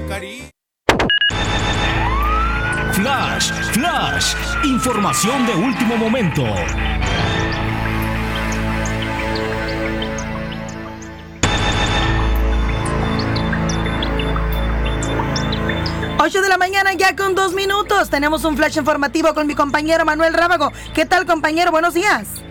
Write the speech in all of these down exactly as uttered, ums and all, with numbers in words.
cariño. Flash, Flash, información de último momento. ocho de la mañana ya con dos minutos. Tenemos un flash informativo con mi compañero Manuel Rábago. ¿Qué tal, compañero? Buenos días.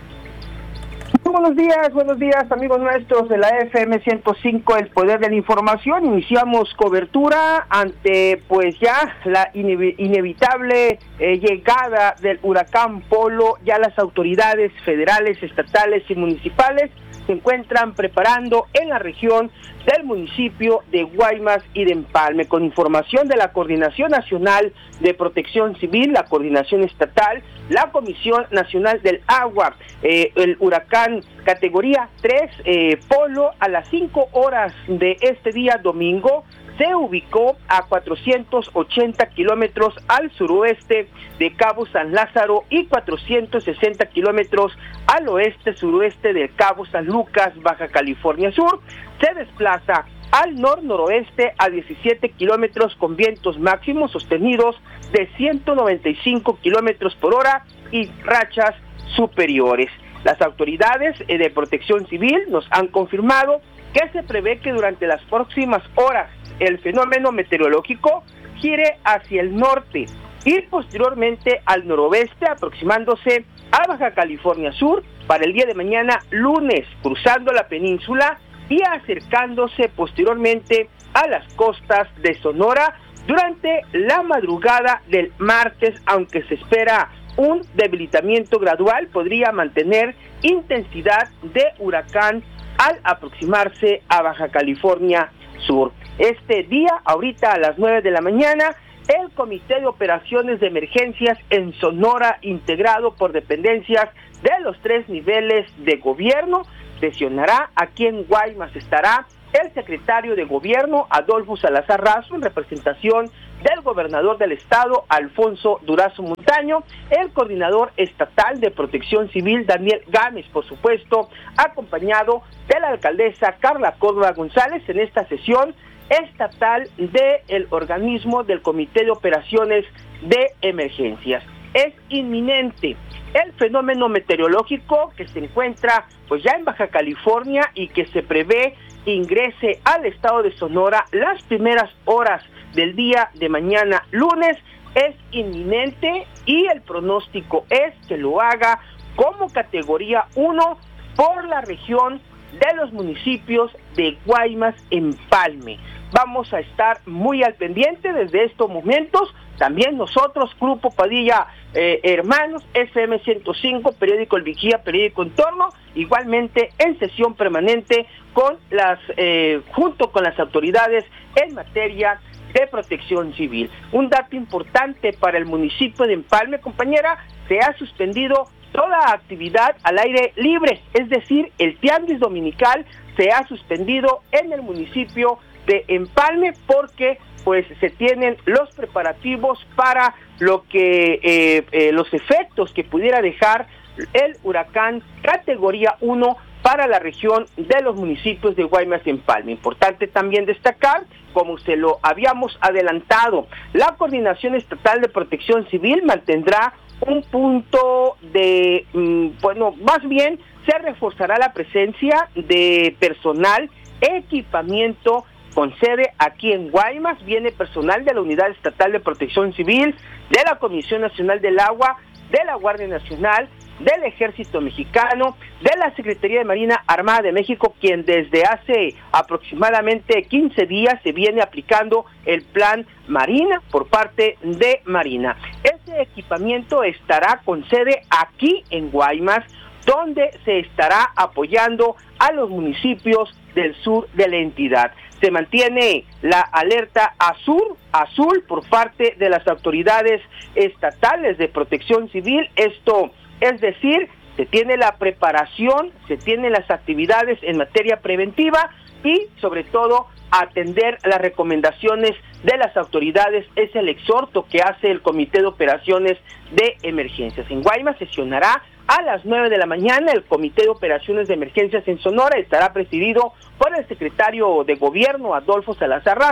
Buenos días, buenos días, amigos nuestros de la F M ciento cinco, El Poder de la Información. Iniciamos cobertura ante, pues ya, la inev- inevitable eh, llegada del huracán Polo. Ya las autoridades federales, estatales y municipales se encuentran preparando en la región del municipio de Guaymas y de Empalme, con información de la Coordinación Nacional de Protección Civil, la Coordinación Estatal, la Comisión Nacional del Agua. Eh, el huracán categoría tres, eh, Polo, a las cinco horas de este día domingo, se ubicó a cuatrocientos ochenta kilómetros al suroeste de Cabo San Lázaro y cuatrocientos sesenta kilómetros al oeste-suroeste del Cabo San Lucas, Baja California Sur. Se desplaza al nor-noroeste a diecisiete kilómetros con vientos máximos sostenidos de ciento noventa y cinco kilómetros por hora y rachas superiores. Las autoridades de Protección Civil nos han confirmado que se prevé que durante las próximas horas el fenómeno meteorológico gire hacia el norte y posteriormente al noroeste, aproximándose a Baja California Sur para el día de mañana lunes, cruzando la península y acercándose posteriormente a las costas de Sonora durante la madrugada del martes, aunque se espera un debilitamiento gradual. Podría mantener intensidad de huracán al aproximarse a Baja California Sur. Este día, ahorita a las nueve de la mañana, el Comité de Operaciones de Emergencias en Sonora, integrado por dependencias de los tres niveles de gobierno, sesionará. Aquí en Guaymas estará el secretario de Gobierno, Adolfo Salazar Razo, en representación del gobernador del estado, Alfonso Durazo Montaño, el coordinador estatal de Protección Civil, Daniel Gámez, por supuesto, acompañado de la alcaldesa Carla Córdoba González en esta sesión estatal del organismo del Comité de Operaciones de Emergencias. Es inminente el fenómeno meteorológico que se encuentra pues ya en Baja California y que se prevé ingrese al estado de Sonora las primeras horas del día de mañana lunes. Es inminente y el pronóstico es que lo haga como categoría uno por la región de los municipios de Guaymas, Empalme. Vamos a estar muy al pendiente desde estos momentos. También nosotros, Grupo Padilla eh, Hermanos, F M ciento cinco, Periódico El Vigía, Periódico Entorno, igualmente en sesión permanente con las, eh, junto con las autoridades en materia de protección civil. Un dato importante para el municipio de Empalme, compañera, se ha suspendido toda actividad al aire libre, es decir, el tianguis dominical se ha suspendido en el municipio de Empalme porque pues se tienen los preparativos para lo que eh, eh, los efectos que pudiera dejar el huracán categoría uno para la región de los municipios de Guaymas y Empalme. Importante también destacar, como se lo habíamos adelantado, la Coordinación Estatal de Protección Civil mantendrá un punto de, mmm, bueno, más bien se reforzará la presencia de personal, equipamiento con sede aquí en Guaymas. Viene personal de la Unidad Estatal de Protección Civil, de la Comisión Nacional del Agua, de la Guardia Nacional, del Ejército Mexicano, de la Secretaría de Marina Armada de México, quien desde hace aproximadamente quince días se viene aplicando el Plan Marina por parte de Marina. Ese equipamiento estará con sede aquí en Guaymas, donde se estará apoyando a los municipios del sur de la entidad. Se mantiene la alerta azul, azul por parte de las autoridades estatales de protección civil. Esto es decir, se tiene la preparación, se tienen las actividades en materia preventiva y sobre todo atender las recomendaciones de las autoridades. Es el exhorto que hace el Comité de Operaciones de Emergencias. En Guaymas sesionará a las nueve de la mañana el Comité de Operaciones de Emergencias en Sonora. Estará presidido por el secretario de Gobierno, Adolfo Salazar Razo,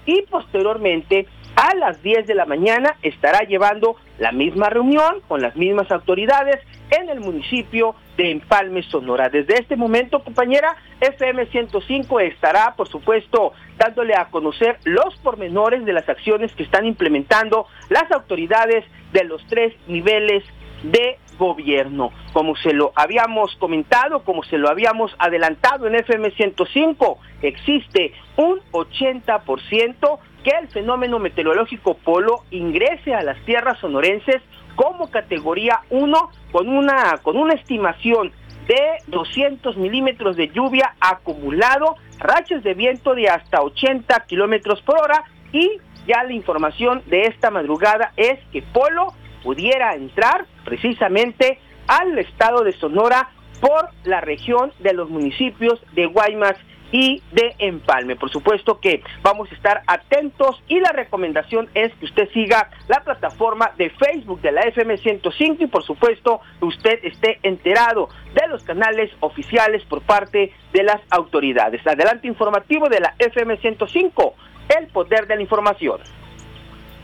y posteriormente a las diez de la mañana estará llevando la misma reunión con las mismas autoridades en el municipio de Empalme, Sonora. Desde este momento, compañera, F M ciento cinco estará, por supuesto, dándole a conocer los pormenores de las acciones que están implementando las autoridades de los tres niveles de gobierno. Como se lo habíamos comentado, como se lo habíamos adelantado en F M ciento cinco, existe un ochenta por ciento que el fenómeno meteorológico Polo ingrese a las tierras sonorenses como categoría uno con una con una estimación de doscientos milímetros de lluvia acumulado, rachas de viento de hasta ochenta kilómetros por hora, y ya la información de esta madrugada es que Polo pudiera entrar precisamente al estado de Sonora por la región de los municipios de Guaymas y de Empalme. Por supuesto que vamos a estar atentos y la recomendación es que usted siga la plataforma de Facebook de la F M ciento cinco y por supuesto usted esté enterado de los canales oficiales por parte de las autoridades. Adelante informativo de la F M ciento cinco, el poder de la información.